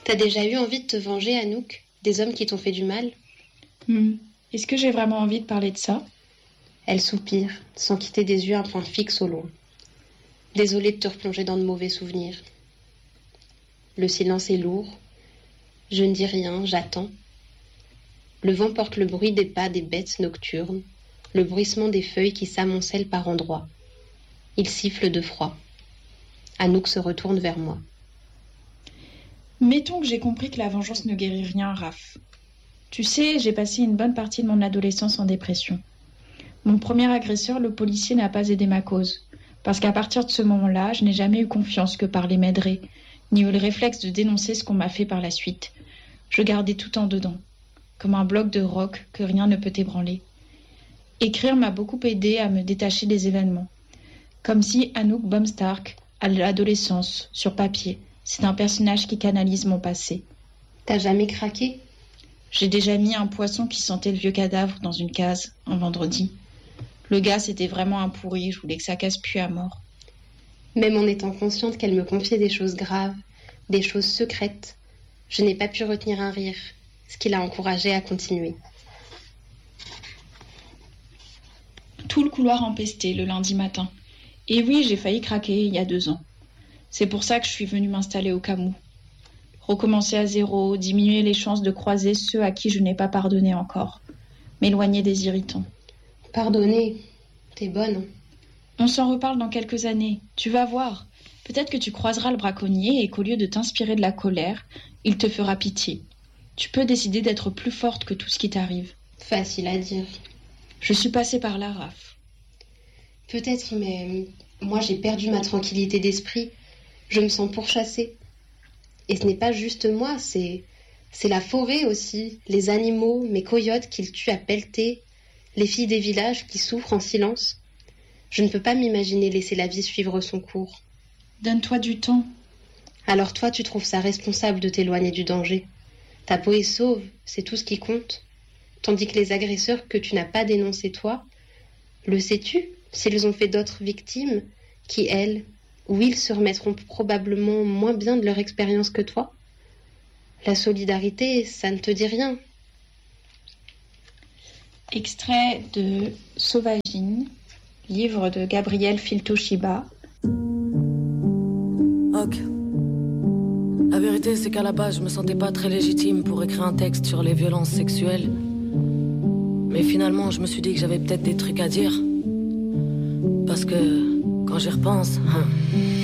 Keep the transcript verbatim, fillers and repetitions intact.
T'as déjà eu envie de te venger, Anouk, des hommes qui t'ont fait du mal? Hmm. Est-ce que j'ai vraiment envie de parler de ça? Elle soupire, sans quitter des yeux un point fixe au loin. Désolée de te replonger dans de mauvais souvenirs. Le silence est lourd. Je ne dis rien, j'attends. Le vent porte le bruit des pas des bêtes nocturnes, le bruissement des feuilles qui s'amoncellent par endroits. Il siffle de froid. Anouk se retourne vers moi. Mettons que j'ai compris que la vengeance ne guérit rien, Raph. Tu sais, j'ai passé une bonne partie de mon adolescence en dépression. Mon premier agresseur, le policier, n'a pas aidé ma cause. Parce qu'à partir de ce moment-là, je n'ai jamais eu confiance que parler m'aiderait, ni eu le réflexe de dénoncer ce qu'on m'a fait par la suite. Je gardais tout en dedans, comme un bloc de roc que rien ne peut ébranler. Écrire m'a beaucoup aidé à me détacher des événements. Comme si Anouk Baumstark, à l'adolescence, sur papier, c'est un personnage qui canalise mon passé. T'as jamais craqué? J'ai déjà mis un poisson qui sentait le vieux cadavre dans une case, un vendredi. Le gars, c'était vraiment un pourri, je voulais que ça casse plus à mort. Même en étant consciente qu'elle me confiait des choses graves, des choses secrètes, je n'ai pas pu retenir un rire, ce qui l'a encouragée à continuer. Tout le couloir empesté le lundi matin. Et oui, j'ai failli craquer il y a deux ans. C'est pour ça que je suis venue m'installer au Camus. Recommencer à zéro, diminuer les chances de croiser ceux à qui je n'ai pas pardonné encore. M'éloigner des irritants. Pardonner, t'es bonne. On s'en reparle dans quelques années, tu vas voir. Peut-être que tu croiseras le braconnier et qu'au lieu de t'inspirer de la colère, il te fera pitié. Tu peux décider d'être plus forte que tout ce qui t'arrive. Facile à dire. Je suis passée par là, Raph. Peut-être, mais moi j'ai perdu ma tranquillité d'esprit. Je me sens pourchassée. Et ce n'est pas juste moi, c'est, c'est la forêt aussi, les animaux, mes coyotes qu'ils tuent à pelleter, les filles des villages qui souffrent en silence. Je ne peux pas m'imaginer laisser la vie suivre son cours. Donne-toi du temps. Alors toi, tu trouves ça responsable de t'éloigner du danger. Ta peau est sauve, c'est tout ce qui compte. Tandis que les agresseurs que tu n'as pas dénoncés toi, le sais-tu, s'ils ont fait d'autres victimes, qui elles, ou ils se remettront probablement moins bien de leur expérience que toi? La solidarité, ça ne te dit rien. Extrait de Sauvagine, livre de Gabriel Filtoshiba. Ok. La vérité, c'est qu'à la base, je me sentais pas très légitime pour écrire un texte sur les violences sexuelles. Mais finalement, je me suis dit que j'avais peut-être des trucs à dire. Parce que, quand j'y repense... Hein,